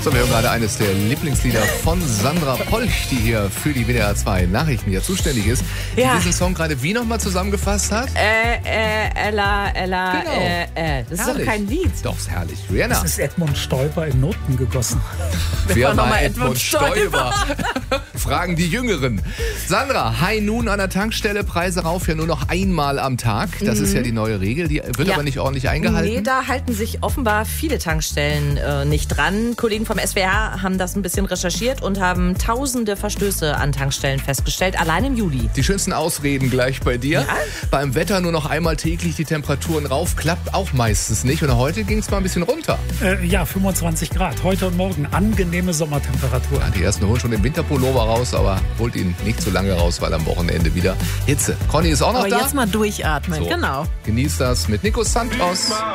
So, wir hören gerade eines der Lieblingslieder von Sandra Polch, die hier für die WDR 2 Nachrichten hier zuständig ist, die diesen Song gerade wie nochmal zusammengefasst hat? Ella, Genau. Das ist doch kein Lied. Doch, ist herrlich. Rihanna. Das ist Edmund Stoiber in Noten gegossen. Wer war Edmund Stoiber? Fragen die Jüngeren. Sandra, High Noon an der Tankstelle, Preise rauf ja nur noch einmal am Tag. Das ist ja die neue Regel, die wird aber nicht ordentlich eingehalten. Nee, da halten sich offenbar viele Tankstellen nicht dran. Kollegen vom SWR haben das ein bisschen recherchiert und haben tausende Verstöße an Tankstellen festgestellt, allein im Juli. Die schönsten Ausreden gleich bei dir. Ja? Beim Wetter nur noch einmal täglich die Temperaturen rauf, klappt auch meistens nicht. Und heute ging es mal ein bisschen runter. 25 Grad. Heute und morgen angenehme Sommertemperatur. Ja, die ersten holen schon den Winterpullover raus, aber holt ihn nicht zu lange raus, weil am Wochenende wieder Hitze. Conny ist auch noch da. Aber jetzt mal durchatmen, so, genau. Genießt das mit Nico Santos.